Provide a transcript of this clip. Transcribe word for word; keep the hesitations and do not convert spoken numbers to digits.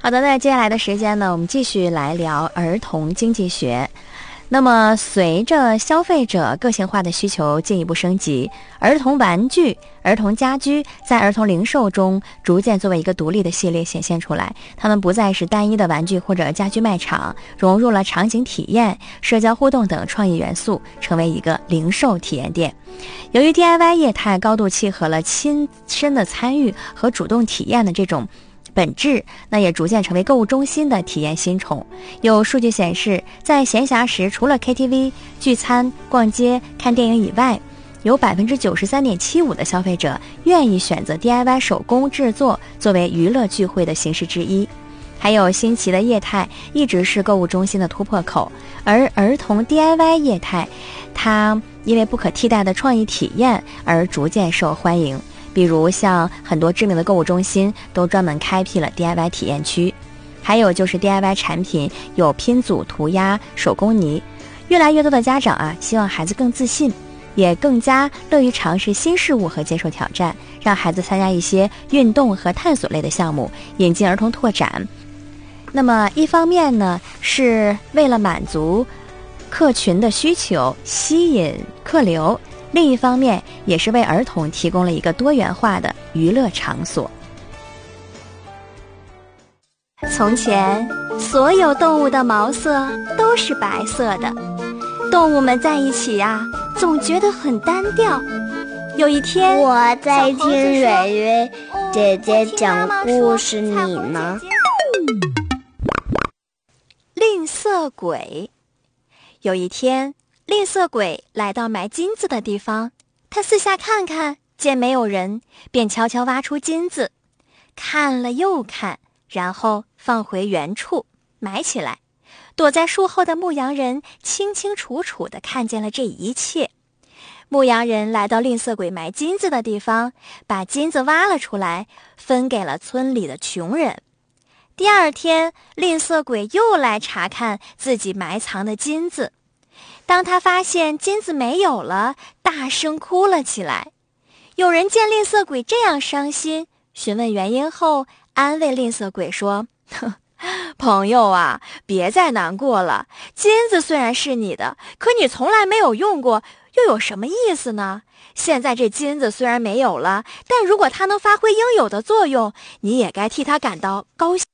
好的，那接下来的时间呢，我们继续来聊儿童经济学。那么随着消费者个性化的需求进一步升级，儿童玩具、儿童家居在儿童零售中逐渐作为一个独立的系列显现出来。它们不再是单一的玩具或者家居卖场，融入了场景体验、社交互动等创意元素，成为一个零售体验店。由于 D I Y 业态高度契合了亲身的参与和主动体验的这种本质，那也逐渐成为购物中心的体验新宠。有数据显示，在闲暇时除了 K T V、聚餐、逛街、看电影以外，有 百分之九十三点七五 的消费者愿意选择 D I Y 手工制作作为娱乐聚会的形式之一。还有新奇的业态一直是购物中心的突破口，而儿童 D I Y 业态，它因为不可替代的创意体验而逐渐受欢迎。比如像很多知名的购物中心都专门开辟了 D I Y 体验区，还有就是 D I Y 产品有拼组、涂鸦、手工泥。越来越多的家长啊，希望孩子更自信，也更加乐于尝试新事物和接受挑战，让孩子参加一些运动和探索类的项目，引进儿童拓展。那么一方面呢，是为了满足客群的需求，吸引客流，另一方面也是为儿童提供了一个多元化的娱乐场所。从前，所有动物的毛色都是白色的，动物们在一起呀、啊，总觉得很单调。有一天， 我在听蕊蕊姐姐讲故事，你呢？ 吝啬鬼。有一天，吝啬鬼来到埋金子的地方，他四下看看，见没有人，便悄悄挖出金子，看了又看，然后放回原处埋起来。躲在树后的牧羊人清清楚楚地看见了这一切。牧羊人来到吝啬鬼埋金子的地方，把金子挖了出来，分给了村里的穷人。第二天，吝啬鬼又来查看自己埋藏的金子。当他发现金子没有了，大声哭了起来。有人见吝啬鬼这样伤心，询问原因后，安慰吝啬鬼说：哼，朋友啊，别再难过了，金子虽然是你的，可你从来没有用过，又有什么意思呢？现在这金子虽然没有了，但如果它能发挥应有的作用，你也该替它感到高兴。